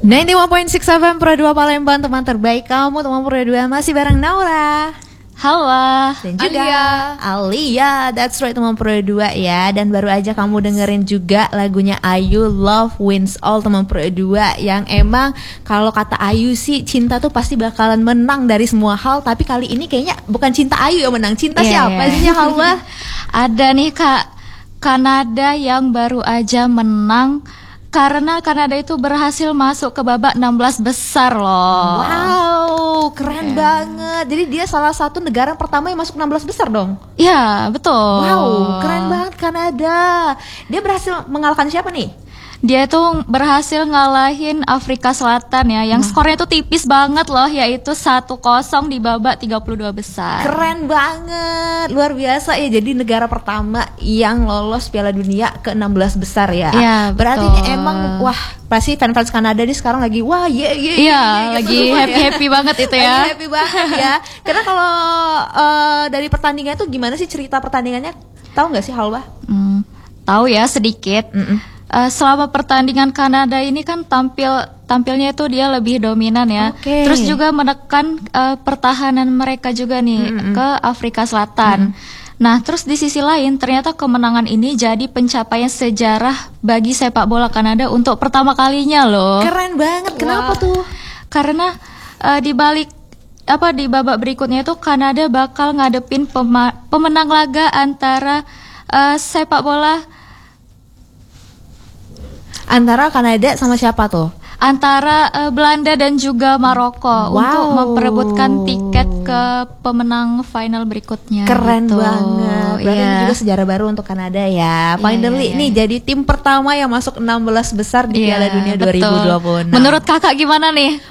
91.6 FM Pro 2 Palembang, teman terbaik kamu, teman Pro 2 masih bareng Naura. Halo. Dan juga Alia. That's right, teman Pro 2 ya. Dan baru aja kamu dengerin juga lagunya Ayu, Love Wins All, teman Pro 2. Yang emang kalau kata Ayu sih, cinta tuh pasti bakalan menang dari semua hal. Tapi kali ini kayaknya bukan cinta Ayu yang menang. Cinta siapa sih ya Allah? Ada nih Kak, Kanada yang baru aja menang karena Kanada itu berhasil masuk ke babak 16 besar loh. Wow, keren banget. Jadi dia salah satu negara yang pertama yang masuk 16 besar dong. Iya, betul. Wow, keren banget Kanada. Dia berhasil mengalahkan siapa nih? Dia tuh berhasil ngalahin Afrika Selatan ya, yang skornya tuh tipis banget loh, yaitu 1-0 di babak 32 besar. Keren banget, luar biasa ya. Jadi negara pertama yang lolos Piala Dunia ke 16 besar ya. Iya, berarti betul. ini emang wah, pasti fans-fans Kanada nih sekarang lagi wah Iya, lagi happy banget itu ya. Lagi happy banget ya. Karena kalau dari pertandingan tuh gimana sih cerita pertandingannya? Tahu nggak sih Halwa? Tahu ya sedikit. Selama pertandingan Kanada ini kan tampilnya itu dia lebih dominan ya. Terus juga menekan pertahanan mereka juga nih ke Afrika Selatan. Nah, terus di sisi lain ternyata kemenangan ini jadi pencapaian sejarah bagi sepak bola Kanada untuk pertama kalinya loh. Keren banget. Kenapa tuh? Karena di babak berikutnya itu Kanada bakal ngadepin pemenang laga antara sepak bola antara Kanada sama siapa tuh? Antara Belanda dan juga Maroko untuk memperebutkan tiket ke pemenang final berikutnya. Keren gitu. banget. Berarti ini juga sejarah baru untuk Kanada ya. Finally nih jadi tim pertama yang masuk 16 besar di Piala Dunia 2026. Menurut kakak gimana nih?